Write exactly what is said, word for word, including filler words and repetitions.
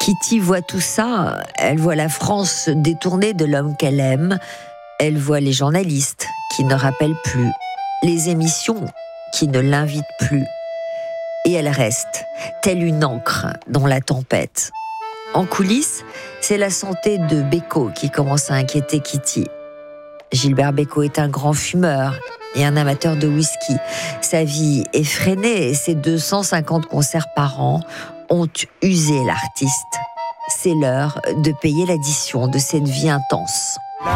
Kitty voit tout ça, elle voit la France détournée de l'homme qu'elle aime, elle voit les journalistes qui ne rappellent plus, les émissions qui ne l'invitent plus. Et elle reste, telle une ancre dans la tempête. En coulisses, c'est la santé de Bécaud qui commence à inquiéter Kitty. Gilbert Bécaud est un grand fumeur et un amateur de whisky. Sa vie est freinée et ses deux cent cinquante concerts par an ont usé l'artiste. C'est l'heure de payer l'addition de cette vie intense.